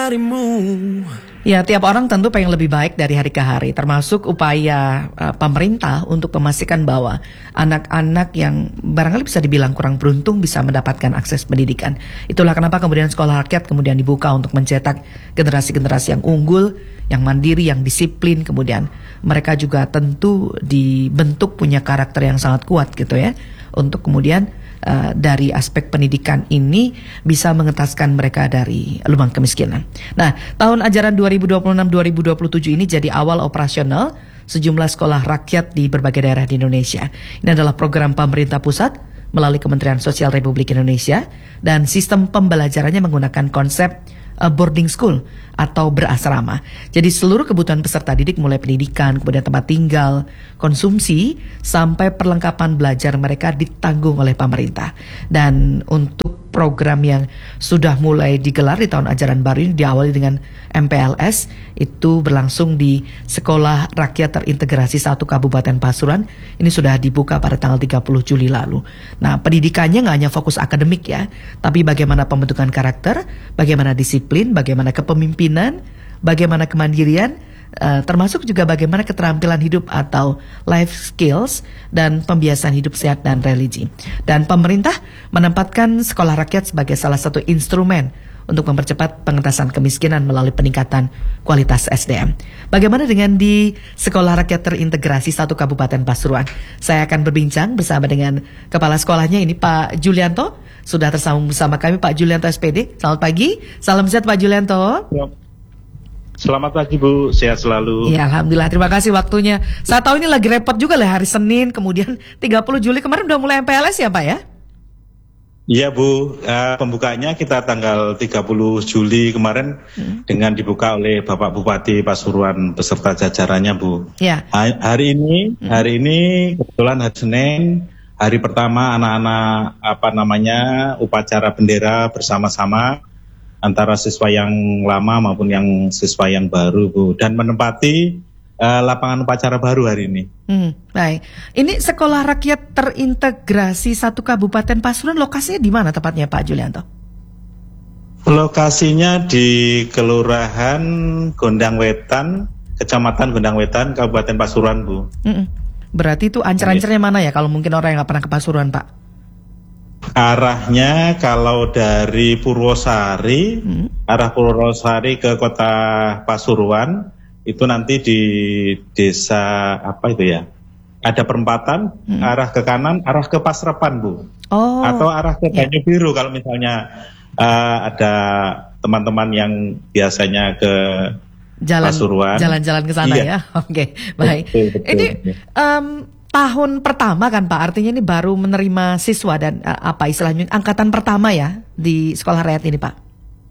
Ya, tiap orang tentu pengen lebih baik dari hari ke hari, termasuk upaya pemerintah untuk memastikan bahwa anak-anak yang barangkali bisa dibilang kurang beruntung bisa mendapatkan akses pendidikan. Itulah kenapa kemudian sekolah rakyat kemudian dibuka untuk mencetak generasi-generasi yang unggul, yang mandiri, yang disiplin, kemudian mereka juga tentu dibentuk punya karakter yang sangat kuat gitu ya, untuk kemudian dari aspek pendidikan ini bisa mengentaskan mereka dari lubang kemiskinan. Nah, tahun ajaran 2026-2027 ini jadi awal operasional sejumlah sekolah rakyat di berbagai daerah di Indonesia. Ini adalah program pemerintah pusat melalui Kementerian Sosial Republik Indonesia dan sistem pembelajarannya menggunakan konsep boarding school atau berasrama. Jadi seluruh kebutuhan peserta didik mulai pendidikan, kemudian tempat tinggal, konsumsi, sampai perlengkapan belajar mereka ditanggung oleh pemerintah. Dan untuk program yang sudah mulai digelar di tahun ajaran baru ini diawali dengan MPLS, itu berlangsung di Sekolah Rakyat Terintegrasi 1 Kabupaten Pasuruan. Ini sudah dibuka pada tanggal 30 Juli lalu. Nah, pendidikannya nggak hanya fokus akademik ya, tapi bagaimana pembentukan karakter, bagaimana disiplin, bagaimana kepemimpinan, bagaimana kemandirian, termasuk juga bagaimana keterampilan hidup atau life skills dan pembiasaan hidup sehat dan religi. Dan pemerintah menempatkan sekolah rakyat sebagai salah satu instrumen untuk mempercepat pengentasan kemiskinan melalui peningkatan kualitas SDM. Bagaimana dengan di Sekolah Rakyat Terintegrasi 1 Kabupaten Pasuruan? Saya akan berbincang bersama dengan kepala sekolahnya ini Pak Julianto. Sudah tersambung bersama kami Pak Julianto SPD. Selamat pagi, salam sehat Pak Julianto. Selamat pagi Bu, sehat selalu. Ya, alhamdulillah, terima kasih waktunya. Saya tahu ini lagi repot juga lah hari Senin, kemudian 30 Juli kemarin udah mulai MPLS ya Pak ya? Iya Bu, pembukaannya kita tanggal 30 Juli kemarin dengan dibuka oleh Bapak Bupati Pasuruan beserta jajarannya Bu. Ya. Hari ini kebetulan hari Senin, hari pertama anak-anak upacara bendera bersama-sama antara siswa yang lama maupun yang siswa yang baru Bu, dan menempati lapangan upacara baru hari ini. Baik, ini Sekolah Rakyat Terintegrasi 1 Kabupaten Pasuruan, lokasinya di mana tepatnya Pak Julianto? Lokasinya di Kelurahan Gondang Wetan, Kecamatan Gondang Wetan, Kabupaten Pasuruan Bu. Berarti itu ancer-ancernya mana ya kalau mungkin orang yang nggak pernah ke Pasuruan Pak? Arahnya kalau dari Purwosari, arah Purwosari ke kota Pasuruan, itu nanti di desa apa itu ya? Ada perempatan, arah ke kanan, arah ke Pasrepan Bu. Atau arah ke Banyu Biru kalau misalnya ada teman-teman yang biasanya ke Pasuruan. Jalan-jalan ke sana ya. Oke, baik. Betul. Ini tahun pertama kan Pak, artinya ini baru menerima siswa dan apa istilahnya angkatan pertama ya di sekolah rakyat ini Pak?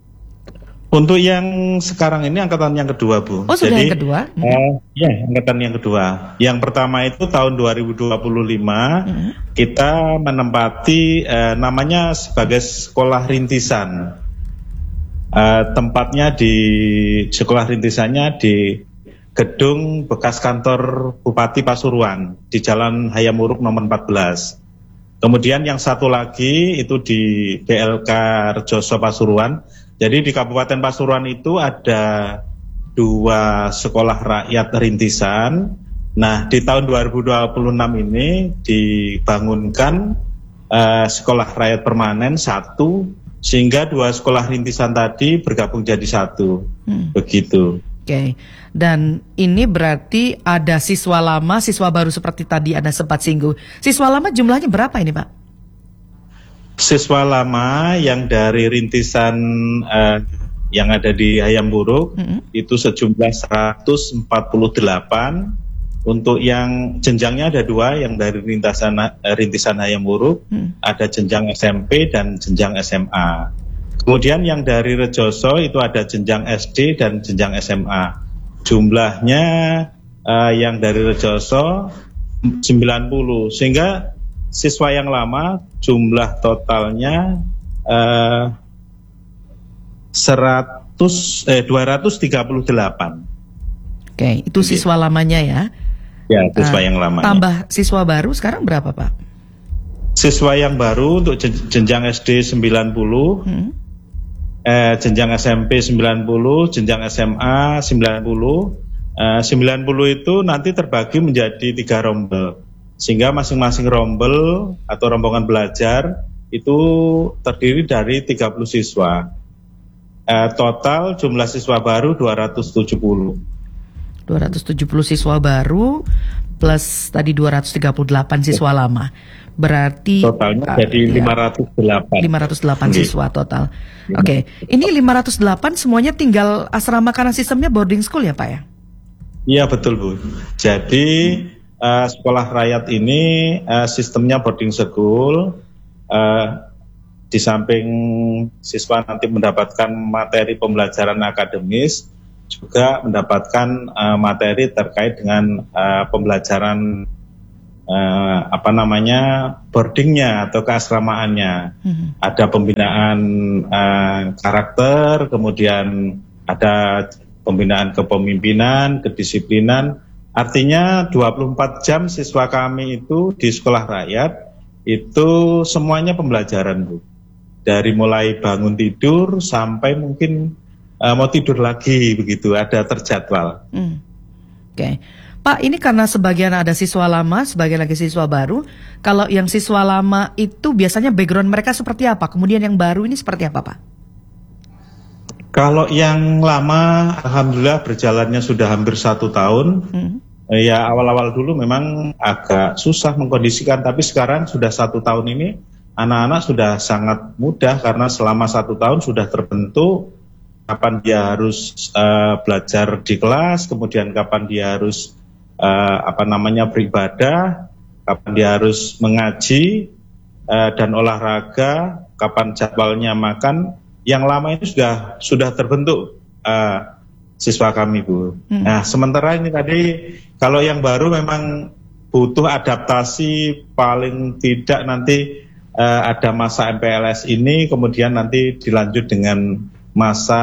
Untuk yang sekarang ini angkatan yang kedua Bu. Oh sudah. Jadi, yang kedua? Ya angkatan yang kedua. Yang pertama itu tahun 2025 kita menempati namanya sebagai sekolah rintisan. Tempatnya di sekolah rintisannya di gedung bekas kantor Bupati Pasuruan di Jalan Hayam Wuruk nomor 14. Kemudian yang satu lagi itu di BLK Rejoso Pasuruan. Jadi di Kabupaten Pasuruan itu ada 2 sekolah rakyat rintisan. Nah di tahun 2026 ini dibangunkan sekolah rakyat permanen 1, sehingga 2 sekolah rintisan tadi bergabung jadi 1. Begitu. Oke, dan ini berarti ada siswa lama, siswa baru seperti tadi Anda sempat singgung. Siswa lama jumlahnya berapa ini Pak? Siswa lama yang dari rintisan yang ada di Hayam Wuruk itu sejumlah 148. Untuk yang jenjangnya ada 2, yang dari rintisan Hayam Wuruk, ada jenjang SMP dan jenjang SMA. Kemudian yang dari Rejoso itu ada jenjang SD dan jenjang SMA. Jumlahnya yang dari Rejoso 90, sehingga siswa yang lama jumlah totalnya 238. Oke, itu siswa lamanya ya? Ya, siswa yang lamanya. Tambah siswa baru sekarang berapa Pak? Siswa yang baru untuk jenjang SD 90, jenjang SMP 90, jenjang SMA 90. 90 itu nanti terbagi menjadi 3 rombel, sehingga masing-masing rombel atau rombongan belajar itu terdiri dari 30 siswa. Total jumlah siswa baru 270 siswa baru plus tadi 238 siswa lama. Berarti totalnya jadi 508 siswa total. Oke. Ini 508 semuanya tinggal asrama karena sistemnya boarding school ya Pak ya? Iya betul Bu. Jadi sekolah rakyat ini sistemnya boarding school. Di samping siswa nanti mendapatkan materi pembelajaran akademis, juga mendapatkan materi terkait dengan pembelajaran boardingnya atau keasramaannya. Ada pembinaan karakter, kemudian ada pembinaan kepemimpinan, kedisiplinan. Artinya 24 jam siswa kami itu di sekolah rakyat itu semuanya pembelajaran Bu. Dari mulai bangun tidur sampai mungkin mau tidur lagi begitu, ada terjadwal. Oke. Pak, ini karena sebagian ada siswa lama, sebagian lagi siswa baru. Kalau yang siswa lama itu biasanya background mereka seperti apa? Kemudian yang baru ini seperti apa Pak? Kalau yang lama, alhamdulillah berjalannya sudah hampir 1 tahun. Ya awal-awal dulu memang agak susah mengkondisikan, tapi sekarang sudah 1 tahun ini anak-anak sudah sangat mudah karena selama 1 tahun sudah terbentuk kapan dia harus belajar di kelas, kemudian kapan dia harus beribadah, kapan dia harus mengaji dan olahraga, kapan jadwalnya makan. Yang lama ini sudah terbentuk siswa kami Bu. Nah sementara ini tadi kalau yang baru memang butuh adaptasi, paling tidak nanti ada masa MPLS ini, kemudian nanti dilanjut dengan masa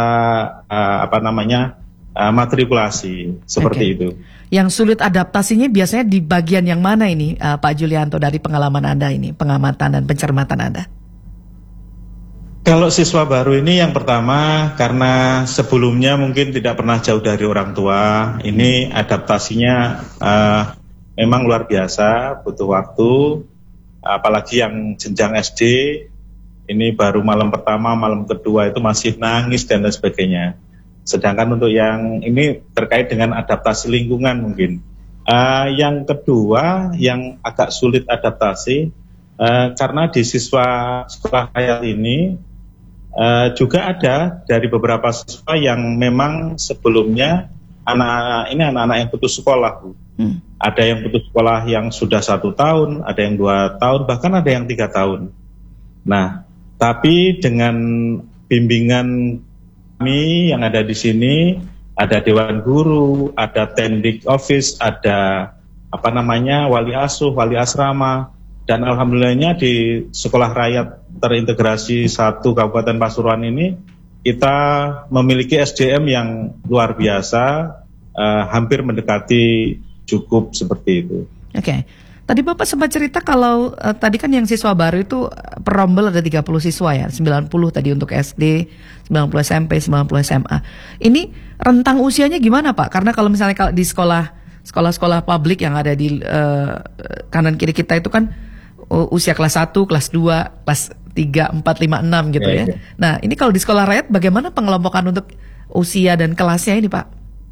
matrikulasi seperti itu. Yang sulit adaptasinya biasanya di bagian yang mana ini Pak Julianto, dari pengalaman Anda ini, pengamatan dan pencermatan Anda? Kalau siswa baru ini yang pertama karena sebelumnya mungkin tidak pernah jauh dari orang tua, ini adaptasinya memang luar biasa, butuh waktu, apalagi yang jenjang SD, ini baru malam pertama, malam kedua itu masih nangis dan lain sebagainya. Sedangkan untuk yang ini terkait dengan adaptasi lingkungan mungkin. Yang kedua yang agak sulit adaptasi karena di siswa sekolah rakyat ini juga ada dari beberapa siswa yang memang sebelumnya anak-anak yang putus sekolah Bu. Ada yang putus sekolah yang sudah 1 tahun, ada yang 2 tahun, bahkan ada yang 3 tahun. Nah, tapi dengan bimbingan kami yang ada di sini, ada Dewan Guru, ada Tendik Office, ada wali asuh, wali asrama, dan alhamdulillahnya di sekolah rakyat terintegrasi 1 Kabupaten Pasuruan ini kita memiliki SDM yang luar biasa, hampir mendekati cukup seperti itu. Oke. Tadi Bapak sempat cerita kalau tadi kan yang siswa baru itu per rombel ada 30 siswa ya, 90 tadi untuk SD, 90 SMP, 90 SMA. Ini rentang usianya gimana Pak? Karena kalau misalnya di sekolah-sekolah publik yang ada di kanan kiri kita itu kan usia kelas 1, kelas 2, kelas 3, 4, 5, 6 gitu ya. Nah ini kalau di sekolah rakyat bagaimana pengelompokan untuk usia dan kelasnya ini Pak?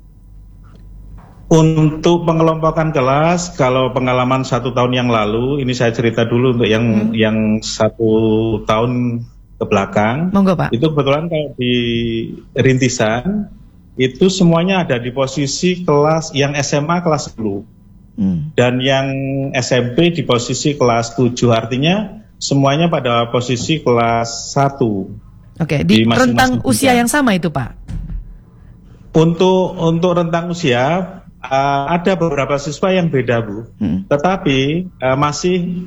Untuk pengelompokan kelas, kalau pengalaman 1 tahun yang lalu, ini saya cerita dulu untuk yang 1 tahun ke belakang. Monggo Pak. Itu kebetulan kalau di rintisan, itu semuanya ada di posisi kelas yang SMA kelas 10. Dan yang SMP di posisi kelas 7, artinya semuanya pada posisi kelas 1. Oke, di rentang usia yang sama itu Pak? Untuk rentang usia, ada beberapa siswa yang beda Bu, tetapi masih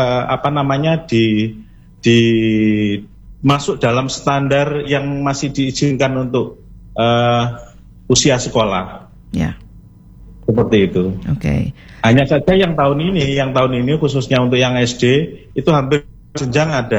masuk dalam standar yang masih diizinkan untuk usia sekolah. Ya. Seperti itu. Oke. Hanya saja yang tahun ini khususnya untuk yang SD itu hampir jenjang ada.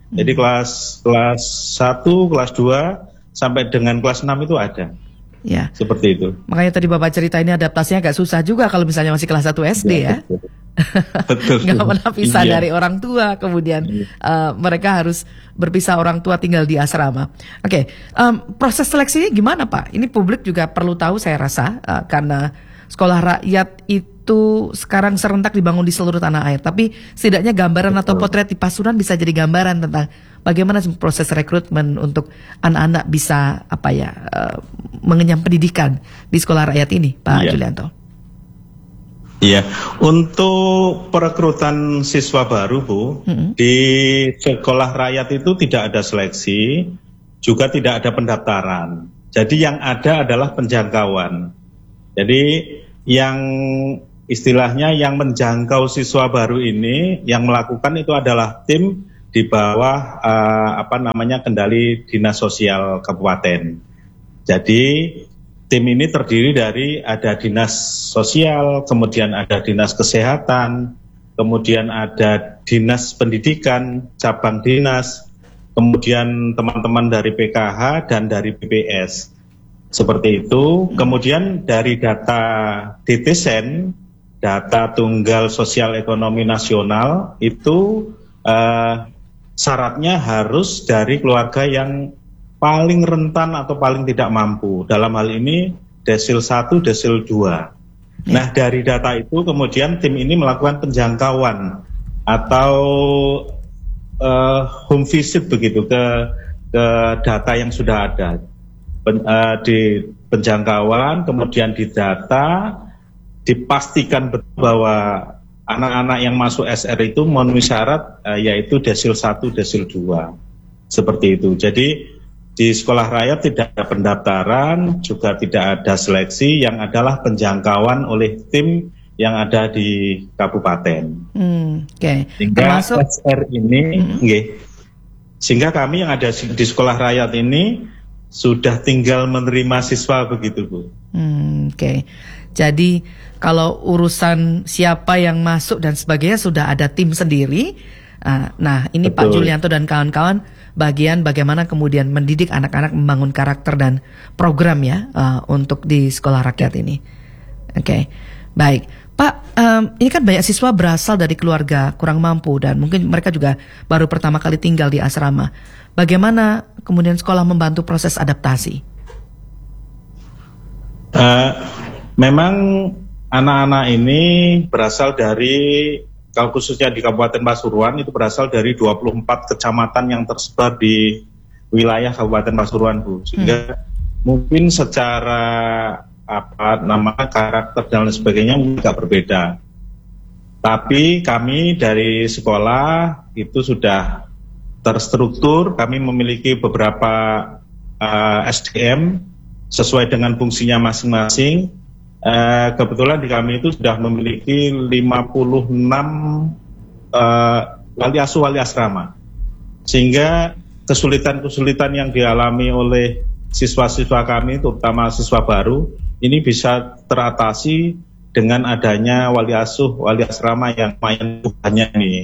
Jadi kelas 1, kelas 2 sampai dengan kelas 6 itu ada. Ya. Seperti itu. Makanya tadi Bapak cerita ini adaptasinya agak susah juga kalau misalnya masih kelas 1 SD ya. Betul. Nggak pernah pisah dari orang tua, kemudian mereka harus berpisah orang tua tinggal di asrama. Oke, proses seleksinya gimana Pak? Ini publik juga perlu tahu saya rasa, karena sekolah rakyat itu sekarang serentak dibangun di seluruh tanah air. Tapi setidaknya gambaran atau potret di Pasuruan bisa jadi gambaran tentang bagaimana proses rekrutmen untuk anak-anak bisa mengenyam pendidikan di sekolah rakyat ini, Pak Julianto. Iya, untuk perekrutan siswa baru, Bu, di sekolah rakyat itu tidak ada seleksi, juga tidak ada pendaftaran. Jadi yang ada adalah penjangkauan. Jadi yang istilahnya yang menjangkau siswa baru ini, yang melakukan itu adalah tim di bawah kendali Dinas Sosial Kabupaten. Jadi tim ini terdiri dari ada Dinas Sosial, kemudian ada Dinas Kesehatan, kemudian ada Dinas Pendidikan, cabang dinas, kemudian teman-teman dari PKH dan dari BPS. Seperti itu. Kemudian dari data DTSEN, data Tunggal Sosial Ekonomi Nasional, itu syaratnya harus dari keluarga yang paling rentan atau paling tidak mampu. Dalam hal ini desil 1, desil 2. Nah, dari data itu kemudian tim ini melakukan penjangkauan atau home visit begitu ke data yang sudah ada. Di penjangkauan, kemudian di data, dipastikan bahwa anak-anak yang masuk SR itu memenuhi syarat yaitu desil 1, desil 2. Seperti itu. Jadi di sekolah rakyat tidak ada pendaftaran, juga tidak ada seleksi, yang adalah penjangkauan oleh tim yang ada di kabupaten. Sehingga SR ini, sehingga kami yang ada di sekolah rakyat ini sudah tinggal menerima siswa begitu, Bu. Jadi kalau urusan siapa yang masuk dan sebagainya sudah ada tim sendiri. Nah, ini betul. Pak Julianto dan kawan-kawan bagian bagaimana kemudian mendidik anak-anak membangun karakter dan program ya untuk di sekolah rakyat ini. Baik. Pak, ini kan banyak siswa berasal dari keluarga kurang mampu dan mungkin mereka juga baru pertama kali tinggal di asrama. Bagaimana kemudian sekolah membantu proses adaptasi? Memang anak-anak ini berasal dari, kalau khususnya di Kabupaten Pasuruan itu berasal dari 24 kecamatan yang tersebar di wilayah Kabupaten Pasuruan, Bu. Sehingga mungkin secara karakter dan lain sebagainya mungkin agak berbeda. Tapi kami dari sekolah itu sudah terstruktur, kami memiliki beberapa SDM sesuai dengan fungsinya masing-masing. Kebetulan di kami itu sudah memiliki 56 wali asuh wali asrama, sehingga kesulitan-kesulitan yang dialami oleh siswa-siswa kami, terutama siswa baru, ini bisa teratasi dengan adanya wali asuh wali asrama yang lumayan banyak nih.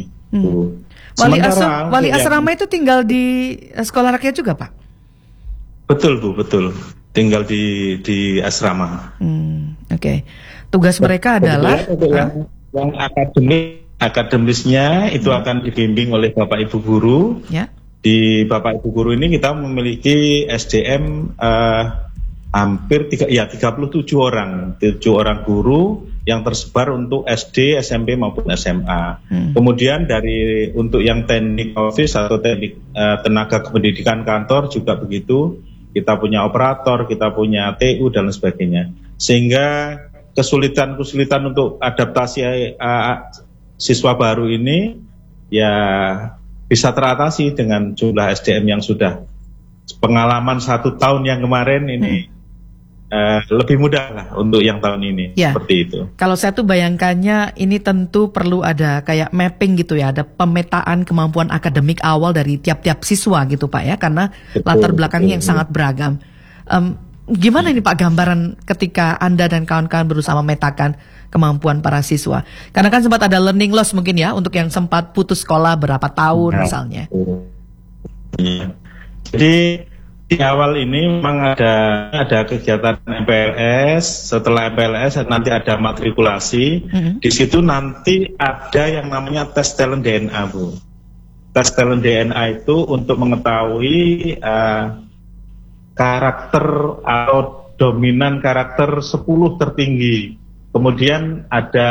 Wali asrama itu tinggal di sekolah rakyat juga, Pak? Betul, Bu, betul. Tinggal di asrama. Tugas mereka adalah yang akademisnya itu akan dibimbing oleh Bapak Ibu guru. Ya. Di Bapak Ibu guru ini kita memiliki SDM hampir 37 orang. 7 orang guru yang tersebar untuk SD, SMP maupun SMA. Kemudian untuk yang teknik office atau teknik tenaga kependidikan kantor juga begitu. Kita punya operator, kita punya TU dan sebagainya. Sehingga kesulitan-kesulitan untuk adaptasi siswa baru ini ya bisa teratasi dengan jumlah SDM yang sudah pengalaman 1 tahun yang kemarin ini. Lebih mudah lah untuk yang tahun ini, seperti itu. Kalau saya tuh bayangkannya ini tentu perlu ada kayak mapping gitu ya, ada pemetaan kemampuan akademik awal dari tiap-tiap siswa gitu Pak ya, karena latar belakangnya yang sangat beragam. Gimana ini Pak gambaran ketika Anda dan kawan-kawan berusaha memetakan kemampuan para siswa? Karena kan sempat ada learning loss mungkin ya, untuk yang sempat putus sekolah berapa tahun misalnya. Iya. Jadi di awal ini memang ada kegiatan MPLS. Setelah MPLS nanti ada matrikulasi. Di situ nanti ada yang namanya tes talent DNA, Bu. Tes talent DNA itu untuk mengetahui karakter atau dominan karakter 10 tertinggi. Kemudian ada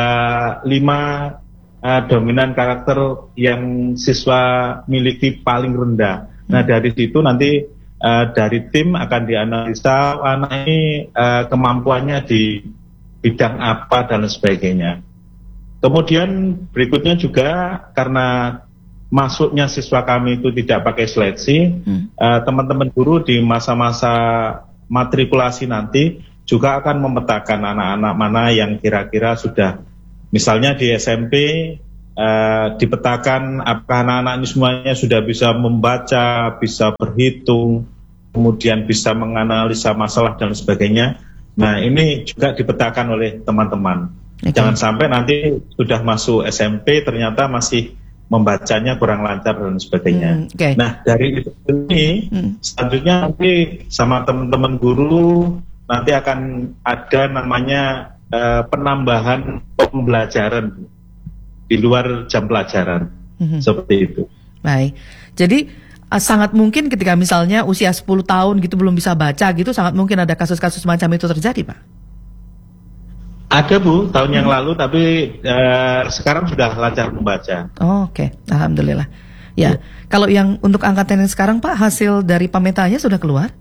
5 dominan karakter yang siswa miliki paling rendah. Nah, dari situ nanti dari tim akan dianalisa anak ini kemampuannya di bidang apa dan sebagainya. Kemudian berikutnya juga karena masuknya siswa kami itu tidak pakai seleksi, teman-teman guru di masa-masa matrikulasi nanti juga akan memetakan anak-anak mana yang kira-kira sudah, misalnya di SMP dipetakan apakah anak-anak ini semuanya sudah bisa membaca, bisa berhitung, kemudian bisa menganalisa masalah dan sebagainya. Nah, ini juga dipetakan oleh teman-teman. Jangan sampai nanti sudah masuk SMP ternyata masih membacanya kurang lancar dan sebagainya. Nah, dari itu ini selanjutnya nanti sama teman-teman guru nanti akan ada namanya penambahan pembelajaran di luar jam pelajaran. Seperti itu. Baik. Jadi sangat mungkin ketika misalnya usia 10 tahun gitu belum bisa baca gitu, sangat mungkin ada kasus-kasus macam itu terjadi, Pak? Ada, Bu, tahun yang lalu, tapi sekarang sudah lancar membaca. Oke. Alhamdulillah. Ya, kalau yang untuk angkatan yang sekarang, Pak, hasil dari pemetanya sudah keluar?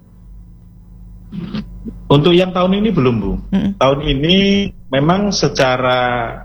Untuk yang tahun ini belum, Bu. Tahun ini memang secara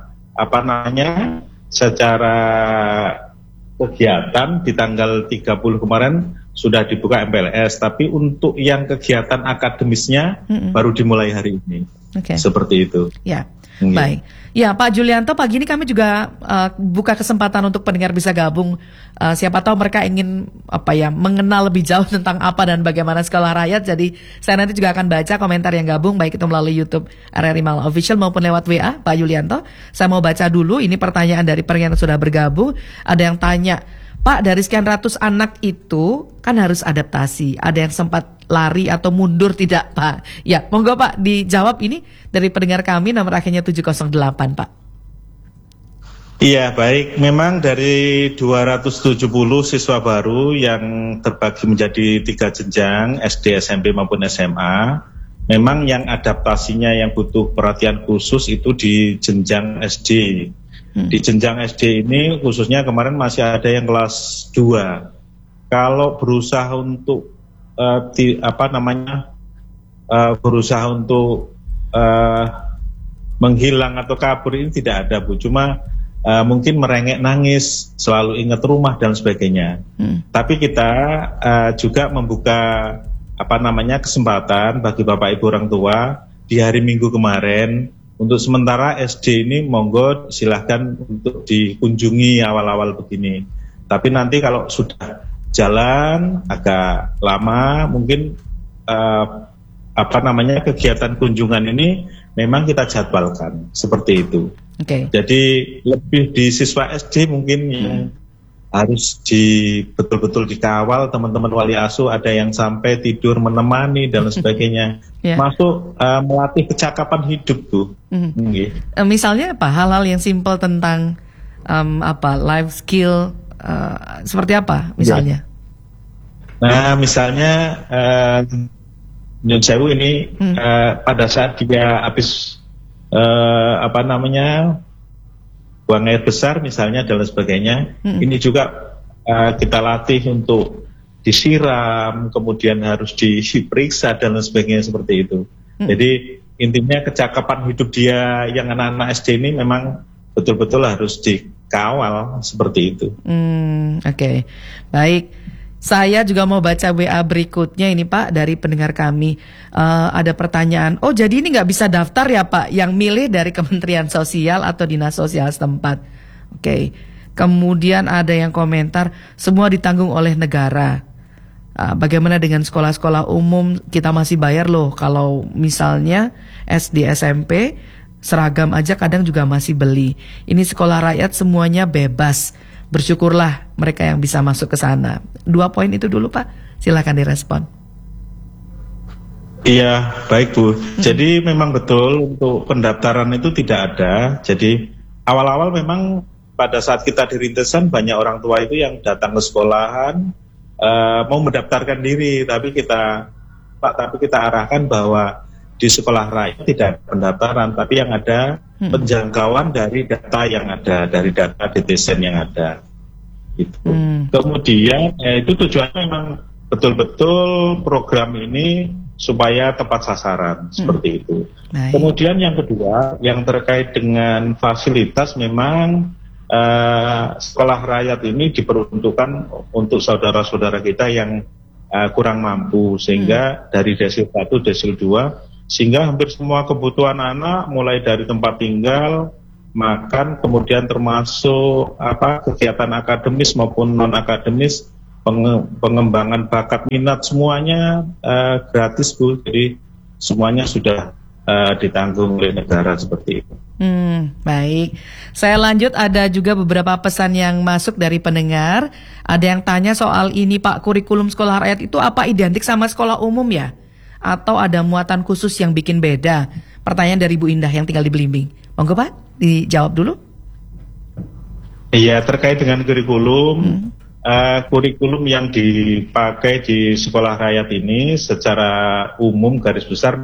secara kegiatan di tanggal 30 kemarin sudah dibuka MPLS, tapi untuk yang kegiatan akademisnya baru dimulai hari ini. Seperti itu. Ya, baik. Ya, Pak Julianto, pagi ini kami juga buka kesempatan untuk pendengar bisa gabung. Siapa tahu mereka ingin mengenal lebih jauh tentang apa dan bagaimana sekolah rakyat. Jadi saya nanti juga akan baca komentar yang gabung, baik itu melalui YouTube RRI Malang Official maupun lewat WA, Pak Julianto. Saya mau baca dulu ini pertanyaan dari pendengar yang sudah bergabung. Ada yang tanya, Pak, dari sekian ratus anak itu kan harus adaptasi. Ada yang sempat lari atau mundur tidak, Pak? Ya, monggo Pak dijawab ini dari pendengar kami nomor akhirnya 708, Pak. Iya, baik. Memang dari 270 siswa baru yang terbagi menjadi 3 jenjang, SD, SMP maupun SMA, memang yang adaptasinya yang butuh perhatian khusus itu di jenjang SD. Di jenjang SD ini khususnya kemarin masih ada yang kelas 2. Kalau berusaha untuk berusaha untuk menghilang atau kabur ini tidak ada, Bu. Cuma mungkin merengek nangis, selalu ingat rumah dan sebagainya. Tapi kita juga membuka kesempatan bagi Bapak Ibu orang tua di hari Minggu kemarin. Untuk sementara SD ini monggo silahkan untuk dikunjungi awal-awal begini. Tapi nanti kalau sudah jalan agak lama, mungkin kegiatan kunjungan ini memang kita jadwalkan seperti itu. Jadi lebih di siswa SD mungkin yang harus betul-betul dikawal, teman-teman wali asuh, ada yang sampai tidur menemani dan sebagainya. Masuk melatih kecakapan hidup, tuh. Misalnya apa hal-hal yang simpel tentang life skill seperti apa misalnya? Nah, misalnya Nyun Sewu ini pada saat dia habis buang air besar misalnya dan sebagainya, ini juga kita latih untuk disiram, kemudian harus diperiksa dan sebagainya seperti itu. Jadi intinya kecakapan hidup dia yang anak-anak SD ini memang betul-betul harus dikawal seperti itu. Baik. Saya juga mau baca WA berikutnya ini Pak dari pendengar kami. Ada pertanyaan, jadi ini nggak bisa daftar ya Pak, yang milih dari Kementerian Sosial atau Dinas Sosial setempat. Kemudian ada yang komentar, semua ditanggung oleh negara. Bagaimana dengan sekolah-sekolah umum, kita masih bayar loh. Kalau misalnya SD, SMP, seragam aja kadang juga masih beli. Ini sekolah rakyat semuanya bebas. Bersyukurlah mereka yang bisa masuk ke sana. 2 poin itu dulu Pak, silakan direspon. Iya, baik Bu. Jadi memang betul untuk pendaftaran itu tidak ada. Jadi awal-awal memang pada saat kita dirintisan banyak orang tua itu yang datang ke sekolahan mau mendaftarkan diri, tapi kita arahkan bahwa di sekolah rakyat tidak ada pendaftaran, tapi yang ada penjangkauan dari data yang ada, dari data DTSEN yang ada. Gitu. Kemudian itu tujuannya memang betul-betul program ini supaya tepat sasaran seperti itu. Baik. Kemudian yang kedua, yang terkait dengan fasilitas, memang sekolah rakyat ini diperuntukkan untuk saudara-saudara kita yang kurang mampu, sehingga dari desil 1, desil 2, sehingga hampir semua kebutuhan anak, mulai dari tempat tinggal, makan, kemudian termasuk kegiatan akademis maupun non akademis, pengembangan bakat minat, semuanya gratis Bu. Jadi semuanya sudah ditanggung oleh negara seperti itu. Baik, saya lanjut. Ada juga beberapa pesan yang masuk dari pendengar. Ada yang tanya soal ini Pak, kurikulum sekolah rakyat itu apa identik sama sekolah umum ya? Atau ada muatan khusus yang bikin beda? Pertanyaan dari Bu Indah yang tinggal di Belimbing. Monggo Pak, dijawab dulu. Iya, terkait dengan kurikulum, kurikulum yang dipakai di sekolah rakyat ini secara umum garis besar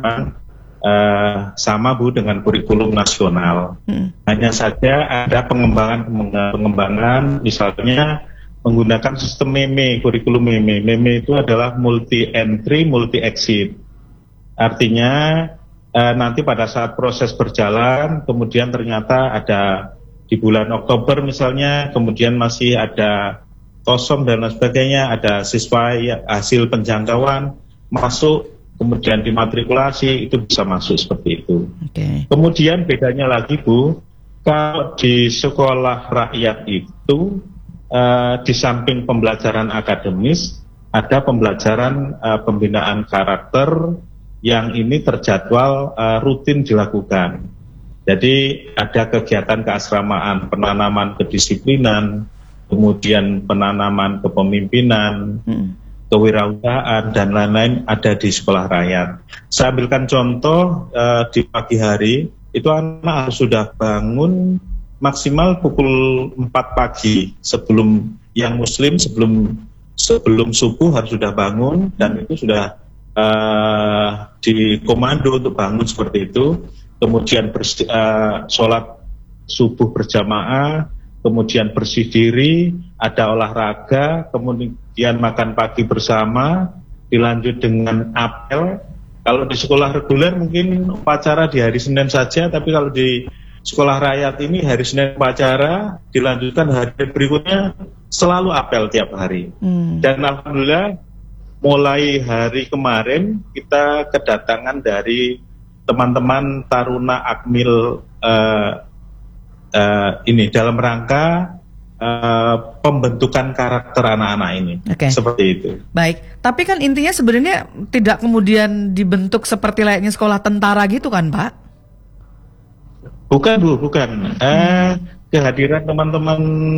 sama Bu dengan kurikulum nasional. Hanya saja ada pengembangan, misalnya menggunakan sistem MEME, kurikulum MEME. MEME itu adalah multi entry, multi exit. Artinya nanti pada saat proses berjalan, kemudian ternyata ada di bulan Oktober misalnya, kemudian masih ada kosong dan lain sebagainya, ada siswa hasil penjangkauan masuk, kemudian dimatrikulasi, itu bisa masuk seperti itu. Okay. Kemudian bedanya lagi Bu, kalau di sekolah rakyat itu di samping pembelajaran akademis, ada pembelajaran pembinaan karakter yang ini terjadwal rutin dilakukan. Jadi ada kegiatan keasramaan, penanaman kedisiplinan, kemudian penanaman kepemimpinan, kewirausahaan, dan lain-lain ada di sekolah rakyat. Saya ambilkan contoh di pagi hari, itu anak harus sudah bangun maksimal pukul 4 pagi sebelum yang muslim, sebelum subuh harus sudah bangun, dan itu sudah dikomando untuk bangun seperti itu. Kemudian sholat subuh berjamaah, kemudian bersih diri, ada olahraga, kemudian makan pagi bersama, dilanjut dengan apel. Kalau di sekolah reguler mungkin upacara di hari Senin saja, tapi kalau di sekolah rakyat ini hari Senin upacara, dilanjutkan hari berikutnya selalu apel tiap hari. Dan alhamdulillah mulai hari kemarin kita kedatangan dari teman-teman Taruna Akmil ini dalam rangka pembentukan karakter anak-anak ini. Seperti itu. Baik, tapi kan intinya sebenarnya tidak kemudian dibentuk seperti layaknya sekolah tentara gitu kan Pak? Bukan Bu, bukan. Kehadiran teman-teman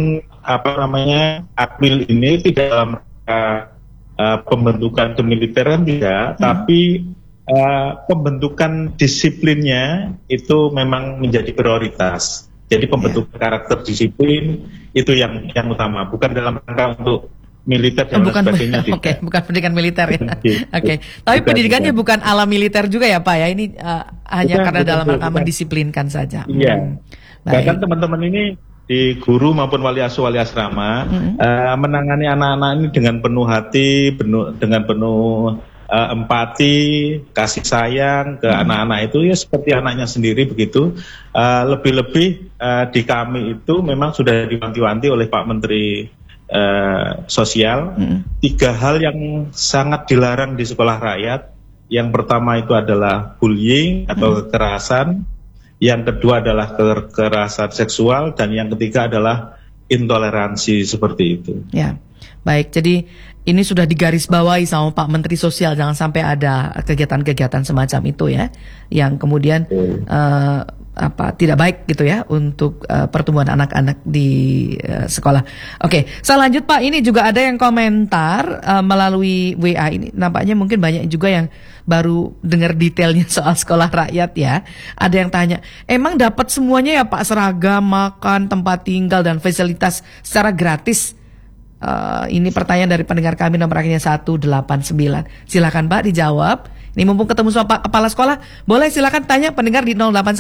Akmil ini tidak dalam rangka pembentukan kemiliteran tidak, tapi pembentukan disiplinnya itu memang menjadi prioritas. Jadi pembentukan karakter disiplin itu yang utama, bukan dalam rangka untuk militer dan sebagainya. Bukan pendidikan militer ya. Tapi pendidikannya bukan ala militer juga ya Pak ya. Ini hanya karena dalam rangka mendisiplinkan saja. Iya. Bahkan teman-teman ini di guru maupun wali asuh wali asrama menangani anak-anak ini dengan penuh hati, dengan penuh empati, kasih sayang ke anak-anak itu ya seperti anaknya sendiri begitu. Lebih-lebih di kami itu memang sudah diwanti-wanti oleh Pak Menteri Sosial 3 hal yang sangat dilarang di sekolah rakyat. Yang pertama itu adalah bullying atau kekerasan. Yang kedua adalah kekerasan seksual, dan yang ketiga adalah intoleransi seperti itu. Ya, baik. Jadi ini sudah digarisbawahi sama Pak Menteri Sosial, jangan sampai ada kegiatan-kegiatan semacam itu ya, yang kemudian tidak baik gitu ya untuk pertumbuhan anak-anak di sekolah. Oke, saya lanjut Pak. Ini juga ada yang komentar melalui WA ini. Nampaknya mungkin banyak juga yang baru dengar detailnya soal sekolah rakyat ya. Ada yang tanya, emang dapat semuanya ya Pak, seragam, makan, tempat tinggal dan fasilitas secara gratis? Ini pertanyaan dari pendengar kami nomor akhirnya 189. Silakan Pak dijawab. Ini mumpung ketemu sama Pak Kepala Sekolah, boleh silakan tanya pendengar di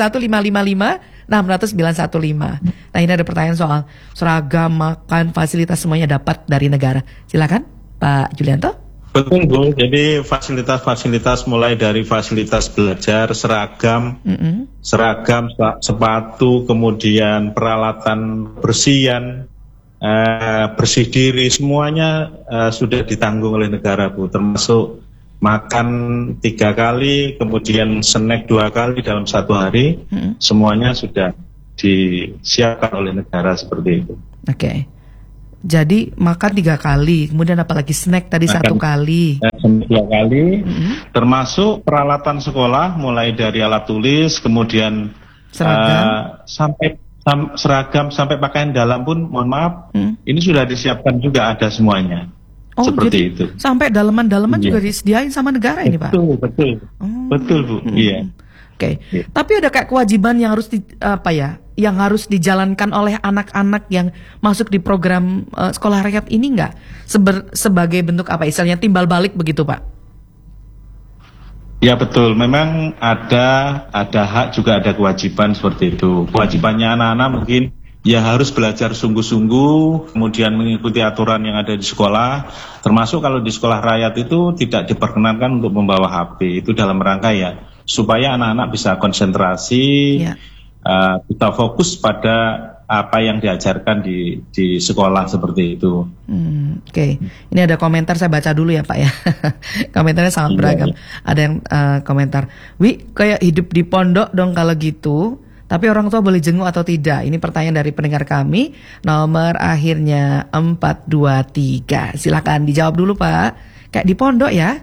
081555-60915. Nah ini ada pertanyaan soal seragam, makan, fasilitas semuanya dapat dari negara. Silakan Pak Julianto. Betul Bu, jadi fasilitas-fasilitas mulai dari fasilitas belajar, seragam, sepatu, kemudian peralatan bersihan, bersih diri, semuanya sudah ditanggung oleh negara Bu, termasuk makan 3 kali, kemudian snack 2 kali dalam 1 hari, semuanya sudah disiapkan oleh negara seperti itu. Oke. Jadi makan 3 kali, kemudian apalagi snack tadi makan 1 kali. 2 kali, termasuk peralatan sekolah mulai dari alat tulis, kemudian seragam sampai pakaian dalam pun, mohon maaf, ini sudah disiapkan juga, ada semuanya. Seperti itu. Sampai dalaman-dalaman juga disediain sama negara ini Pak? Betul Bu, iya. Oke. Tapi ada kayak kewajiban yang harus yang harus dijalankan oleh anak-anak yang masuk di program sekolah rakyat ini nggak? Sebagai bentuk istilahnya timbal balik begitu Pak? Ya betul, memang ada hak juga ada kewajiban seperti itu. Kewajibannya anak-anak mungkin ya harus belajar sungguh-sungguh, kemudian mengikuti aturan yang ada di sekolah, termasuk kalau di sekolah rakyat itu tidak diperkenankan untuk membawa HP, itu dalam rangka ya supaya anak-anak bisa konsentrasi, bisa fokus pada apa yang diajarkan di sekolah seperti itu. Oke. Ini ada komentar, saya baca dulu ya Pak ya. Komentarnya sangat beragam. Ada yang komentar, kayak hidup di pondok dong kalau gitu. Tapi orang tua boleh jenguk atau tidak? Ini pertanyaan dari pendengar kami, nomor akhirnya 423. Silakan dijawab dulu Pak. Kayak di pondok ya?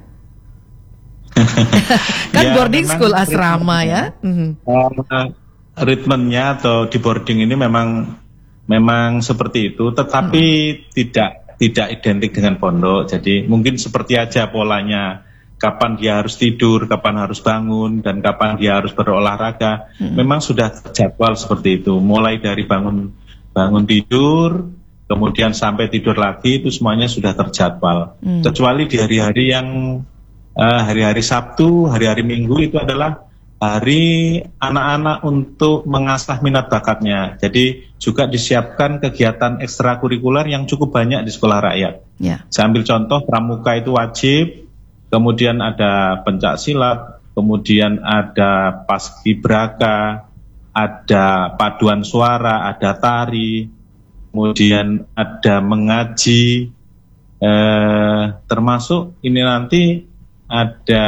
Kan ya, boarding school asrama ya? Ritmennya atau di boarding ini memang seperti itu, tetapi tidak identik dengan pondok. Jadi mungkin seperti aja polanya. Kapan dia harus tidur, kapan harus bangun, dan kapan dia harus berolahraga. Memang sudah terjadwal seperti itu. Mulai dari bangun tidur, kemudian sampai tidur lagi, itu semuanya sudah terjadwal. Kecuali di hari-hari yang hari-hari Sabtu, hari-hari Minggu itu adalah hari anak-anak untuk mengasah minat bakatnya. Jadi juga disiapkan kegiatan ekstrakurikuler yang cukup banyak di sekolah rakyat. Saya ambil contoh, pramuka itu wajib. Kemudian ada pencak silat, kemudian ada paskibraka, ada paduan suara, ada tari, kemudian ada mengaji, termasuk ini nanti ada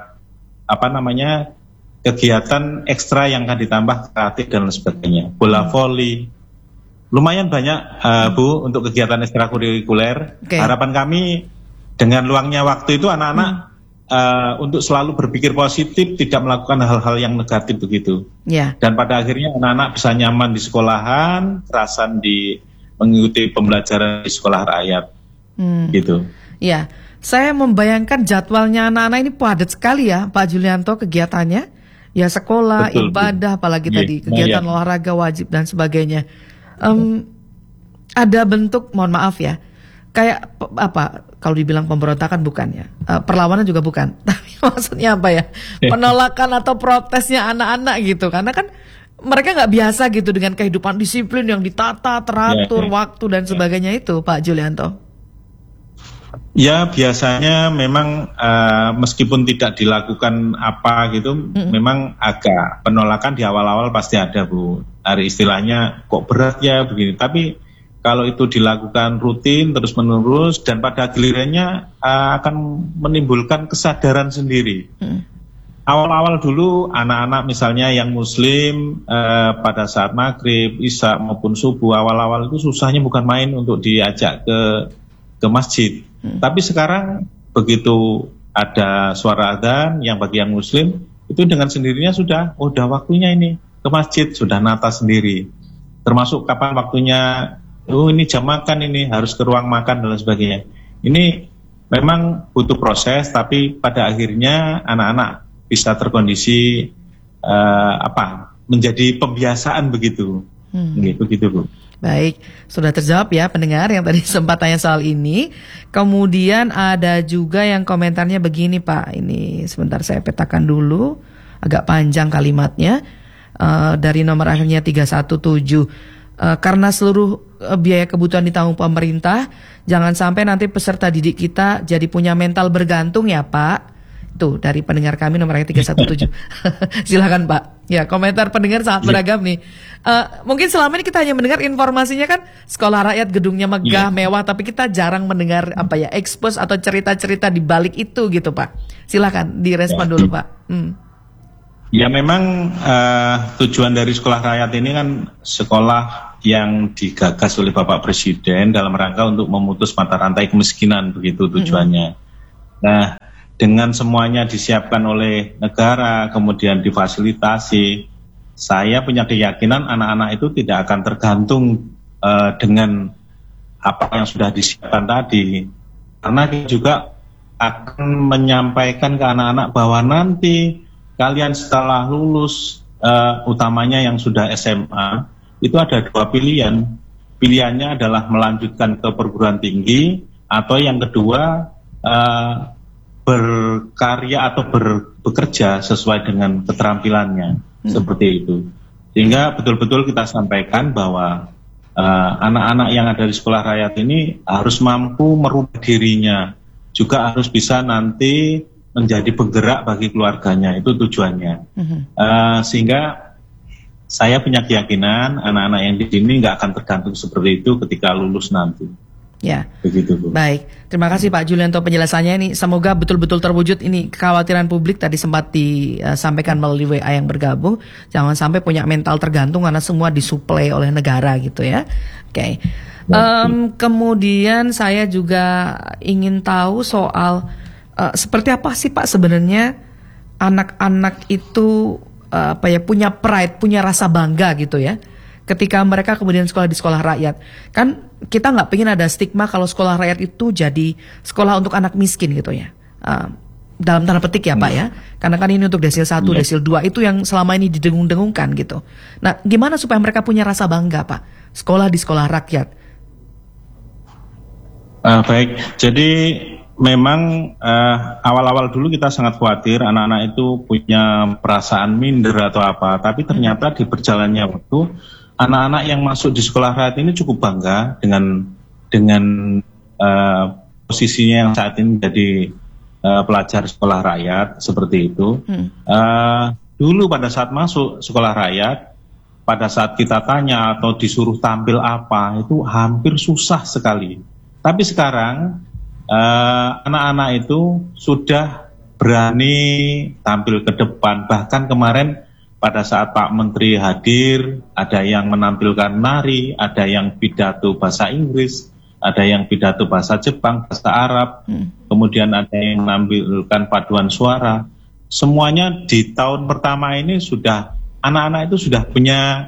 kegiatan ekstra yang akan ditambah kreatif dan sebagainya, bola voli. Lumayan banyak Bu untuk kegiatan ekstrakurikuler. Harapan kami dengan luangnya waktu itu anak-anak untuk selalu berpikir positif, tidak melakukan hal-hal yang negatif begitu. Dan pada akhirnya anak-anak bisa nyaman di sekolahan, kerasan mengikuti pembelajaran di sekolah rakyat. Gitu. Ya, saya membayangkan jadwalnya anak-anak ini padat sekali ya Pak Julianto kegiatannya. Ya sekolah, ibadah, apalagi tadi kegiatan olahraga wajib dan sebagainya. Ada bentuk, mohon maaf ya, kayak kalau dibilang pemberontakan bukan ya, perlawanan juga bukan, tapi maksudnya apa ya, penolakan atau protesnya anak-anak gitu, karena kan mereka nggak biasa gitu dengan kehidupan disiplin yang ditata, teratur, waktu dan sebagainya itu Pak Julianto. Ya biasanya memang meskipun tidak dilakukan apa gitu, memang agak penolakan di awal-awal pasti ada Bu, dari istilahnya kok berat ya begini, tapi kalau itu dilakukan rutin terus-menerus dan pada gilirannya akan menimbulkan kesadaran sendiri. Awal-awal dulu anak-anak misalnya yang muslim pada saat maghrib, isya maupun subuh, awal-awal itu susahnya bukan main untuk diajak ke masjid. Tapi sekarang begitu ada suara adzan yang bagi yang muslim itu dengan sendirinya sudah waktunya ini. ke masjid, sudah nata sendiri. Termasuk kapan waktunya, ini jam makan, ini harus ke ruang makan dan lain sebagainya. Ini memang butuh proses, tapi pada akhirnya anak-anak bisa terkondisi menjadi pembiasaan begitu. Begitu Bu. Baik, sudah terjawab ya pendengar yang tadi sempat tanya soal ini. Kemudian ada juga yang komentarnya begini Pak. Ini sebentar saya petakan dulu, agak panjang kalimatnya. Dari nomor akhirnya 317. Karena seluruh biaya kebutuhan ditanggung pemerintah, jangan sampai nanti peserta didik kita jadi punya mental bergantung ya Pak. Tuh dari pendengar kami nomor 317. Silakan Pak. Ya, komentar pendengar sangat beragam nih. Mungkin selama ini kita hanya mendengar informasinya kan sekolah rakyat gedungnya megah, mewah, tapi kita jarang mendengar expose atau cerita-cerita di balik itu gitu Pak. Silakan direspon dulu Pak. Ya memang tujuan dari sekolah rakyat ini kan sekolah yang digagas oleh Bapak Presiden dalam rangka untuk memutus mata rantai kemiskinan, begitu tujuannya. Nah, dengan semuanya disiapkan oleh negara, kemudian difasilitasi, saya punya keyakinan anak-anak itu tidak akan tergantung dengan apa yang sudah disiapkan tadi. Karena kita juga akan menyampaikan ke anak-anak bahwa nanti kalian setelah lulus, utamanya yang sudah SMA, itu ada dua pilihan. Pilihannya adalah melanjutkan ke perguruan tinggi, atau yang kedua, berkarya atau bekerja sesuai dengan keterampilannya, seperti itu. Sehingga betul-betul kita sampaikan bahwa anak-anak yang ada di sekolah rakyat ini harus mampu merubah dirinya, juga harus bisa nanti menjadi penggerak bagi keluarganya, itu tujuannya. Sehingga saya punya keyakinan anak-anak yang di sini nggak akan tergantung seperti itu ketika lulus nanti. Ya, begitu Bu. Baik, terima kasih Pak Julianto penjelasannya ini. Semoga betul-betul terwujud ini kekhawatiran publik tadi sempat disampaikan melalui WA yang bergabung. Jangan sampai punya mental tergantung karena semua disuplai oleh negara gitu ya. Oke. Kemudian saya juga ingin tahu soal seperti apa sih Pak sebenarnya anak-anak itu punya pride, punya rasa bangga gitu ya. Ketika mereka kemudian sekolah di sekolah rakyat, kan kita nggak pengen ada stigma kalau sekolah rakyat itu jadi sekolah untuk anak miskin gitu ya. Dalam tanda petik ya Pak ya, karena kan ini untuk desil 1, desil 2 itu yang selama ini didengung-dengungkan gitu. Nah, gimana supaya mereka punya rasa bangga Pak, sekolah di sekolah rakyat? Baik, jadi memang awal-awal dulu kita sangat khawatir anak-anak itu punya perasaan minder atau apa, tapi ternyata di berjalannya waktu anak-anak yang masuk di sekolah rakyat ini cukup bangga dengan posisinya yang saat ini menjadi pelajar sekolah rakyat seperti itu. Dulu pada saat masuk sekolah rakyat, pada saat kita tanya atau disuruh tampil apa, itu hampir susah sekali. Tapi sekarang anak-anak itu sudah berani tampil ke depan. Bahkan kemarin pada saat Pak Menteri hadir, ada yang menampilkan nari, ada yang pidato bahasa Inggris, ada yang pidato bahasa Jepang, bahasa Arab, kemudian ada yang menampilkan paduan suara. Semuanya di tahun pertama ini sudah, anak-anak itu sudah punya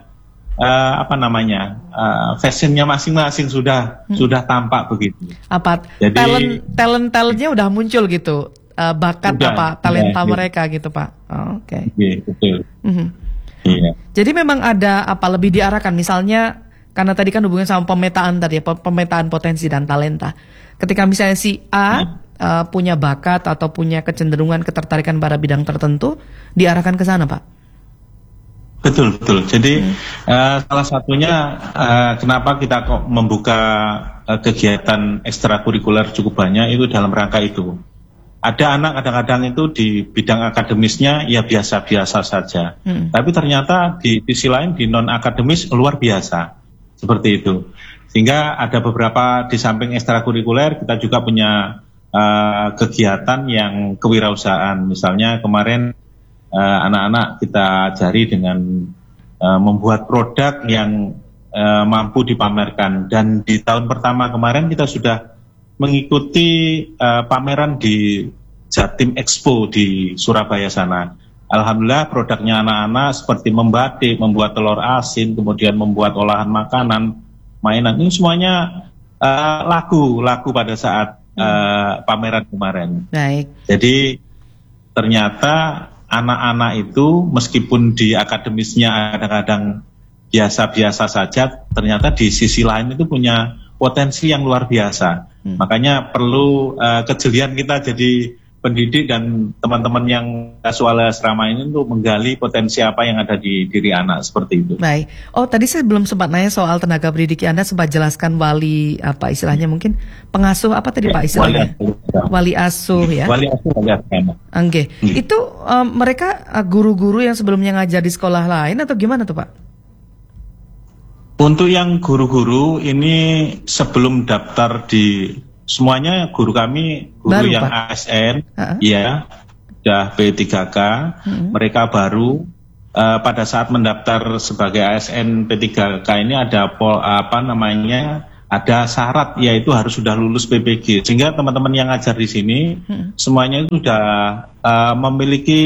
fashionnya masing-masing sudah tampak begitu. Jadi talentnya udah muncul gitu, bakat talenta mereka gitu Pak. Oke. Betul. Iya. Jadi memang ada lebih diarahkan misalnya karena tadi kan hubungan sama pemetaan tadi ya, pemetaan potensi dan talenta. Ketika misalnya si A punya bakat atau punya kecenderungan ketertarikan pada bidang tertentu, diarahkan ke sana Pak. Betul. Jadi salah satunya kenapa kita kok membuka kegiatan ekstrakurikuler cukup banyak itu dalam rangka itu. Ada anak kadang-kadang itu di bidang akademisnya ya biasa-biasa saja. Tapi ternyata di sisi lain di non-akademis luar biasa. Seperti itu. Sehingga ada beberapa di samping ekstrakurikuler kita juga punya kegiatan yang kewirausahaan. Misalnya kemarin anak-anak kita ajari dengan membuat produk yang mampu dipamerkan. Dan di tahun pertama kemarin kita sudah mengikuti pameran di Jatim Expo di Surabaya sana. alhamdulillah produknya anak-anak seperti membatik, membuat telur asin, kemudian membuat olahan makanan, mainan, ini semuanya laku pada saat pameran kemarin. Baik. Jadi ternyata anak-anak itu meskipun di akademisnya kadang-kadang biasa-biasa saja, ternyata di sisi lain itu punya potensi yang luar biasa. Makanya perlu kejelian kita jadi pendidik dan teman-teman yang kasual asrama ini untuk menggali potensi apa yang ada di diri anak seperti itu. Baik. Oh, tadi saya belum sempat nanya soal tenaga pendidik. Anda sempat jelaskan wali apa istilahnya, mungkin pengasuh apa tadi Pak istilahnya? Wali asuh ya. Wali asuh. Oke. Itu mereka guru-guru yang sebelumnya ngajar di sekolah lain atau gimana tuh Pak? Untuk yang guru-guru ini sebelum daftar di semuanya guru kami, guru baru, yang Pak? ASN, ya, sudah P3K, mereka baru pada saat mendaftar sebagai ASN P3K ini ada ada syarat yaitu harus sudah lulus PPG, sehingga teman-teman yang ngajar di sini semuanya itu sudah memiliki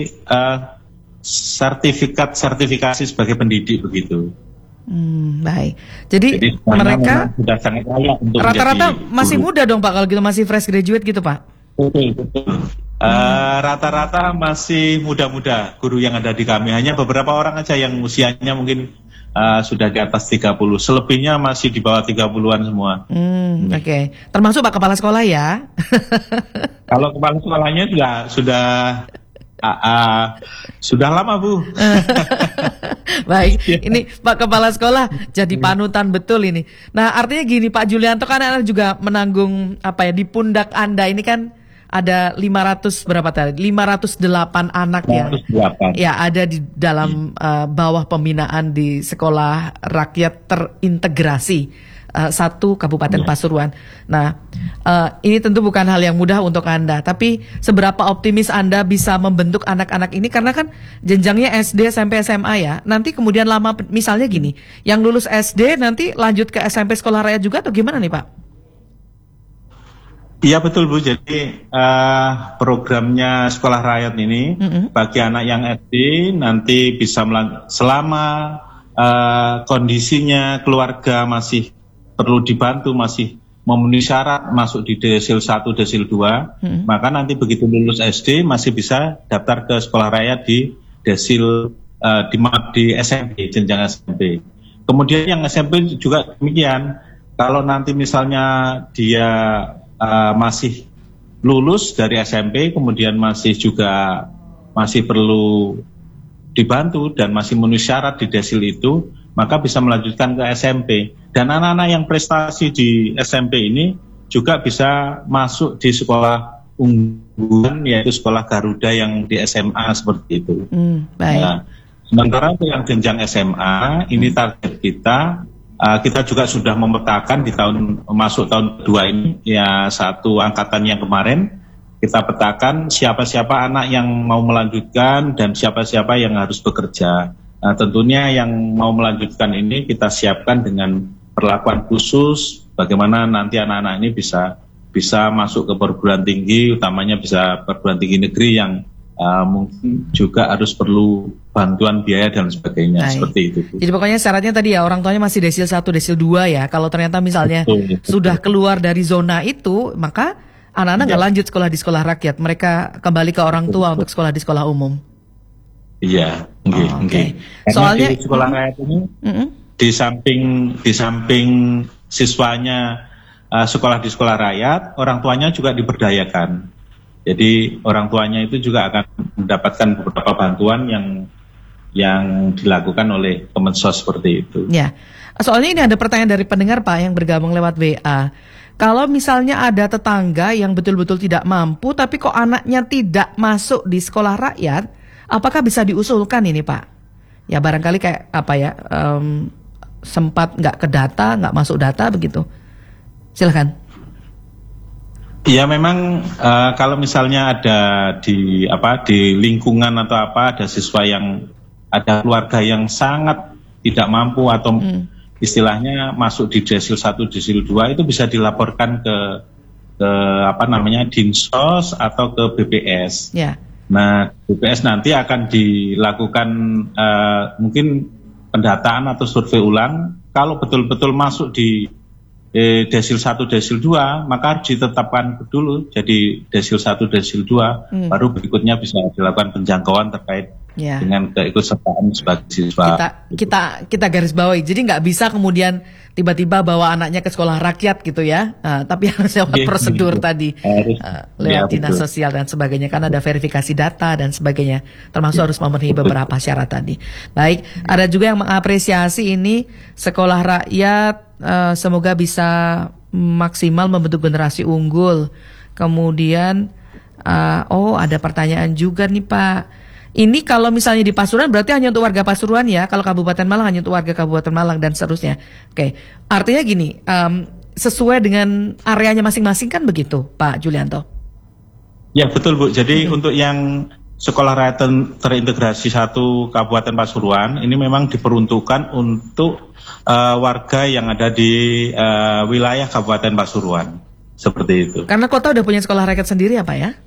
sertifikasi sebagai pendidik begitu. Baik. Jadi mereka sudah sangat layak untuk rata-rata masih muda dong Pak, kalau gitu masih fresh graduate gitu Pak? Betul. Rata-rata masih muda-muda guru yang ada di kami, hanya beberapa orang aja yang usianya mungkin sudah di atas 30, selebihnya masih di bawah 30-an semua. Oke. Termasuk Pak Kepala Sekolah ya? Kalau Kepala Sekolahnya sudah lama Bu. Baik, ini Pak Kepala Sekolah jadi panutan betul ini. Nah artinya gini Pak Julianto, kan Anda juga menanggung di pundak Anda ini kan ada 500 berapa tadi? 508 anak 508. Ya ada di dalam bawah pembinaan di sekolah rakyat terintegrasi. Satu Kabupaten Pasuruan. Nah, ini tentu bukan hal yang mudah untuk Anda. Tapi seberapa optimis Anda bisa membentuk anak-anak ini? Karena kan jenjangnya SD, SMP, SMA ya. Nanti kemudian lama, misalnya gini, yang lulus SD nanti lanjut ke SMP sekolah rakyat juga atau gimana nih Pak? Iya betul Bu. Jadi programnya sekolah rakyat ini bagi anak yang SD nanti bisa selama kondisinya keluarga masih perlu dibantu, masih memenuhi syarat masuk di desil 1, desil 2, maka nanti begitu lulus SD masih bisa daftar ke sekolah rakyat di desil di SMP, jenjang SMP. Kemudian yang SMP juga demikian. Kalau nanti misalnya dia masih lulus dari SMP, kemudian masih perlu dibantu dan masih memenuhi syarat di desil itu, maka bisa melanjutkan ke SMP. Dan anak-anak yang prestasi di SMP ini juga bisa masuk di sekolah unggulan, yaitu sekolah Garuda yang di SMA seperti itu. Baik. Nah, sementara untuk yang jenjang SMA, ini target kita juga sudah memetakan di masuk tahun kedua ini, ya satu angkatan yang kemarin, kita petakan siapa-siapa anak yang mau melanjutkan dan siapa-siapa yang harus bekerja. Nah, tentunya yang mau melanjutkan ini kita siapkan dengan perlakuan khusus, bagaimana nanti anak-anak ini bisa masuk ke perguruan tinggi, utamanya bisa perguruan tinggi negeri yang mungkin juga harus perlu bantuan biaya dan sebagainya. Baik. Seperti itu. Jadi pokoknya syaratnya tadi ya orang tuanya masih desil 1, desil 2 ya. Kalau ternyata misalnya betul. Sudah keluar dari zona itu, maka anak-anak nggak lanjut sekolah di sekolah rakyat, mereka kembali ke orang tua untuk sekolah di sekolah umum. Iya, okay. Soalnya di sekolah rakyat ini di samping siswanya sekolah di sekolah rakyat, orang tuanya juga diberdayakan. Jadi orang tuanya itu juga akan mendapatkan beberapa bantuan yang dilakukan oleh Kemensos seperti itu. Ya, soalnya ini ada pertanyaan dari pendengar Pak yang bergabung lewat WA. Kalau misalnya ada tetangga yang betul-betul tidak mampu, tapi kok anaknya tidak masuk di sekolah rakyat, apakah bisa diusulkan ini Pak? Ya barangkali kayak sempat nggak ke data, nggak masuk data begitu. Silakan. Ya memang kalau misalnya ada di lingkungan atau ada siswa yang ada keluarga yang sangat tidak mampu atau istilahnya masuk di desil 1, desil 2, itu bisa dilaporkan ke Dinsos atau ke BPS. Ya. Nah, BPS nanti akan dilakukan mungkin pendataan atau survei ulang. Kalau betul-betul masuk di desil 1, desil 2, maka harus ditetapkan dulu jadi desil 1, desil 2, baru berikutnya bisa dilakukan penjangkauan terkait dengan keikutsertaan sebagai siswa. Kita garis bawahi, jadi nggak bisa kemudian tiba-tiba bawa anaknya ke sekolah rakyat gitu ya, tapi harus lewat prosedur tadi, lewat dinas sosial dan sebagainya, karena ada verifikasi data dan sebagainya, termasuk harus memenuhi beberapa syarat tadi. Baik, ada juga yang mengapresiasi ini sekolah rakyat, semoga bisa maksimal membentuk generasi unggul. Kemudian, ada pertanyaan juga nih Pak. Ini kalau misalnya di Pasuruan berarti hanya untuk warga Pasuruan ya, kalau Kabupaten Malang hanya untuk warga Kabupaten Malang dan seterusnya. Oke, artinya gini, sesuai dengan areanya masing-masing kan begitu Pak Julianto? Ya betul Bu, jadi untuk yang sekolah rakyat terintegrasi 1 Kabupaten Pasuruan ini memang diperuntukkan untuk warga yang ada di wilayah Kabupaten Pasuruan, seperti itu. Karena kota udah punya sekolah rakyat sendiri apa ya?